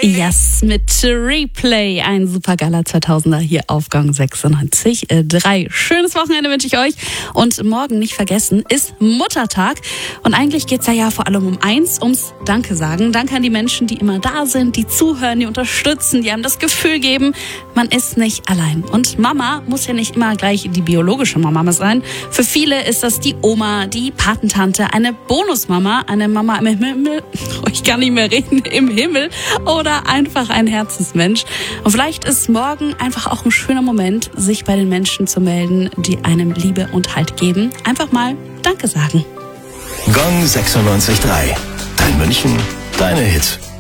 Yes, mit Replay, ein supergeiler 2000er hier auf Gang 96.3. Schönes Wochenende wünsche ich euch und morgen nicht vergessen, ist Muttertag und eigentlich geht's ja vor allem um eins, ums Danke sagen. Danke an die Menschen, die immer da sind, die zuhören, die unterstützen, die einem das Gefühl geben, man ist nicht allein. Und Mama muss ja nicht immer gleich die biologische Mama sein. Für viele ist das die Oma, die Patentante, eine Bonusmama, eine Mama im Himmel, ich kann nicht mehr reden, im Himmel oder einfach ein Herzensmensch. Und vielleicht ist morgen einfach auch ein schöner Moment, sich bei den Menschen zu melden, die einem Liebe und Halt geben. Einfach mal Danke sagen. Gong 96.3. Dein München, deine Hits.